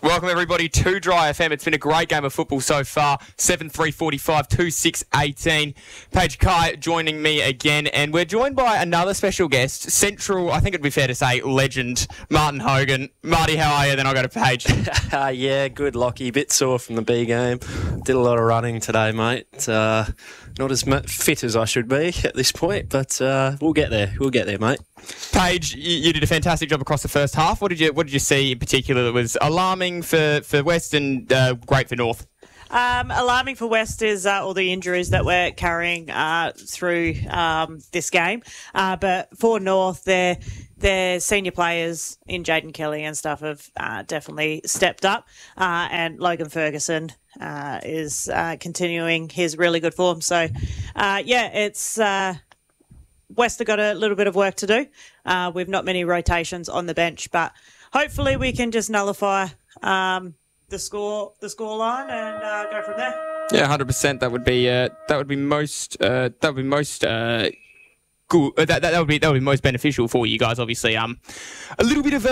Welcome everybody to Dry FM. It's been a great game of football so far. 7-3-45, 2-6-18. Paige Kai joining me again, and we're joined by another special guest, Central, I think it'd be fair to say, legend, Martin Hogan. Marty, how are you? Then I'll go to Paige. Yeah, good, Lockie. Bit sore from the B game. Did a lot of running today, mate. Not as fit as I should be at this point, but we'll get there. We'll get there, mate. Paige, you did a fantastic job across the first half. What did you see in particular that was alarming for West and great for North? Alarming for West is all the injuries that we're carrying through this game. But for North, their senior players in Jaden Kelly and stuff have definitely stepped up. And Logan Ferguson is continuing his really good form. So, it's... West have got a little bit of work to do. We've not many rotations on the bench, but hopefully we can just nullify the score line and go from there. Yeah, 100%. That would be most good. That would be most beneficial for you guys. Obviously, a little bit of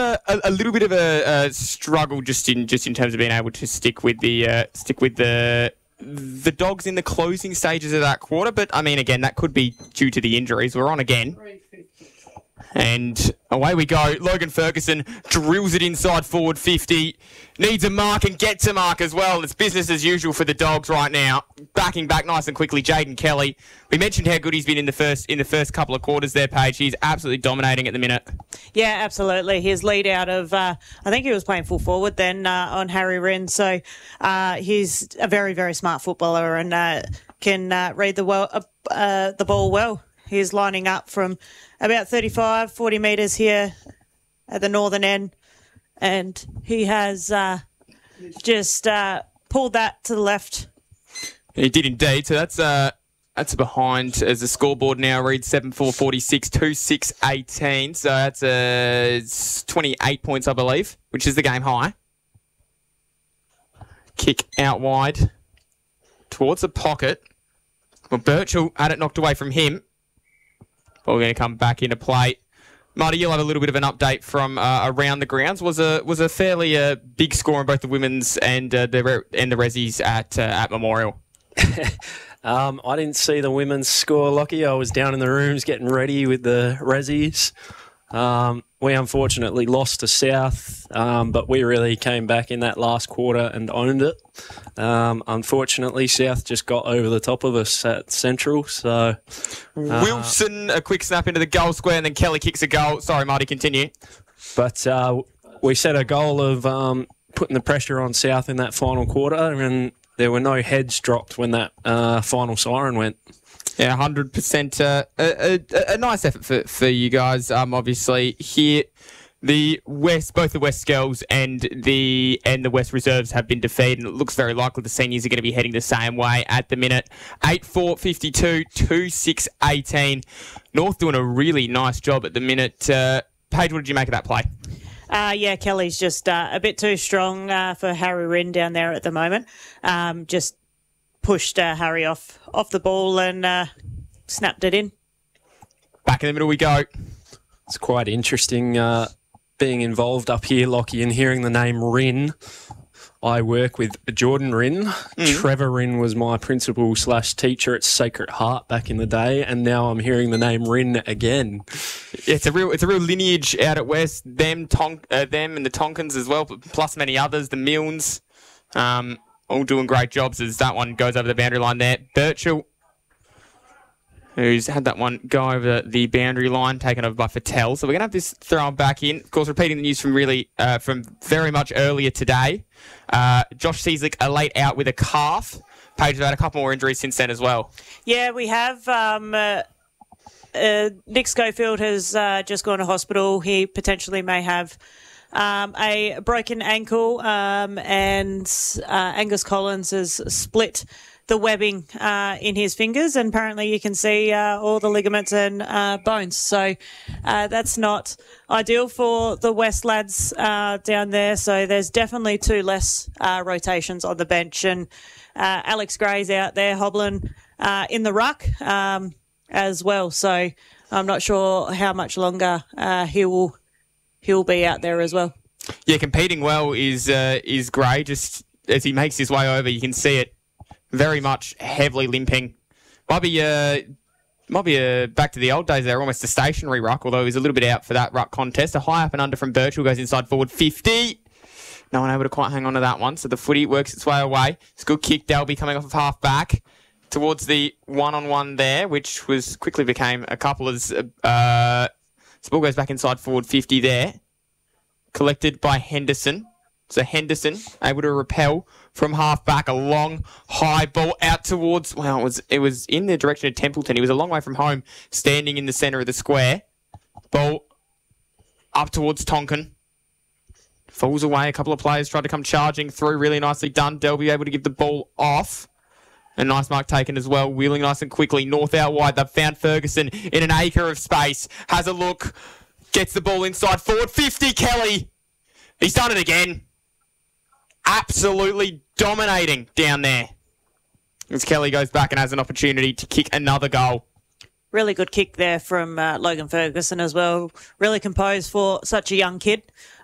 a struggle just in terms of being able to stick with the Dogs in the closing stages of that quarter. But I mean, again, that could be due to the injuries. We're on again. And away we go. Logan Ferguson drills it inside forward 50. Needs a mark and gets a mark as well. It's business as usual for the Dogs right now. Backing back nice and quickly, Jaden Kelly. We mentioned how good he's been in the first couple of quarters there, Paige. He's absolutely dominating at the minute. Yeah, absolutely. His lead out of, I think he was playing full forward then on Harry Wren. So he's a very, very smart footballer and can read the ball well. He's lining up from about 35, 40 metres here at the northern end. And he has just pulled that to the left. He did indeed. So that's behind as the scoreboard now reads 7-4-46, 2-6-18. So that's it's 28 points, I believe, which is the game high. Kick out wide towards the pocket. Well, Birchall had it knocked away from him. But we're going to come back into play. Marty, you'll have a little bit of an update from around the grounds. Was a fairly big score in both the women's and the Rezzies at Memorial. I didn't see the women's score, Lockie. I was down in the rooms getting ready with the Rezzies. We unfortunately lost to South, but we really came back in that last quarter and owned it. Unfortunately, South just got over the top of us at Central. So Wilson, a quick snap into the goal square, and then Kelly kicks a goal. Sorry, Marty, continue. But we set a goal of putting the pressure on South in that final quarter, and there were no heads dropped when that final siren went. Yeah, 100%. A nice effort for you guys. Obviously here, both the West Girls and the West Reserves have been defeated, and it looks very likely the seniors are going to be heading the same way at the minute. 8-4-52, 2-6-18. North doing a really nice job at the minute. Paige, what did you make of that play? Kelly's just a bit too strong for Harry Wren down there at the moment. Just pushed Harry off the ball and snapped it in. Back in the middle we go. It's quite interesting being involved up here, Lockie, and hearing the name Wren. I work with Jordan Wren. Trevor Wren was my principal/teacher at Sacred Heart back in the day, and now I'm hearing the name Wren again. It's a real lineage out at West. Them and the Tonkins as well, plus many others. The Milnes. All doing great jobs as that one goes over the boundary line there. Birchall, who's had that one go over the boundary line, taken over by Fattel. So we're going to have this thrown back in. Of course, repeating the news from very much earlier today. Josh Cieslik, a late out with a calf. Paige has had a couple more injuries since then as well. Yeah, we have. Nick Schofield has just gone to hospital. He potentially may have a broken ankle, and Angus Collins has split the webbing in his fingers, and apparently you can see all the ligaments and bones. So that's not ideal for the West lads down there. So there's definitely two less rotations on the bench, and Alex Gray's out there hobbling in the ruck as well. So I'm not sure how much longer he'll be out there as well. Yeah, competing well is Gray. Just as he makes his way over, you can see it very much heavily limping. Might be back to the old days there, almost a stationary ruck, although he's a little bit out for that ruck contest. A high up and under from Birchall goes inside forward 50. No one able to quite hang on to that one, so the footy works its way away. It's a good kick. Dalby coming off of half back towards the one-on-one there, which quickly became a couple as the ball goes back inside forward 50 there. Collected by Henderson. So Henderson able to repel from half back, a long high ball out towards. Well, it was in the direction of Templeton. He was a long way from home, standing in the centre of the square. Ball up towards Tonkin. Falls away. A couple of players tried to come charging through. Really nicely done. Delby able to give the ball off. A nice mark taken as well. Wheeling nice and quickly. North out wide. They've found Ferguson in an acre of space. Has a look. Gets the ball inside forward. 50, Kelly. He's done it again. Absolutely dominating down there. As Kelly goes back and has an opportunity to kick another goal. Really good kick there from Logan Ferguson as well. Really composed for such a young kid.